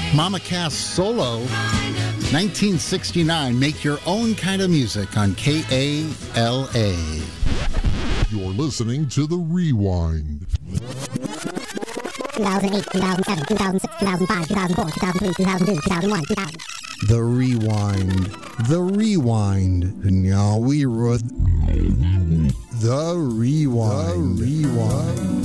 Mama Cass solo, 1969. Make your own kind of music on KALA. You're listening to The Rewind. 2008, 2007, 2006, 2005, 2004, 2003, 2002, 2001, 2000. The Rewind. The Rewind. The Rewind. The Rewind.